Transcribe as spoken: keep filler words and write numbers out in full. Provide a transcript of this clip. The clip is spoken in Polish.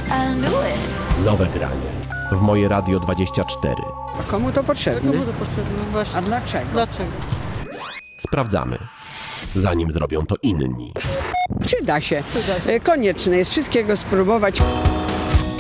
I'll do it. Nowe granie w Moje Radio dwadzieścia cztery. A komu to potrzebne? Komu to potrzebne? Właśnie. A dlaczego? Dlaczego? Sprawdzamy, zanim zrobią to inni. Przyda się. Przyda się. E, Konieczne jest wszystkiego spróbować.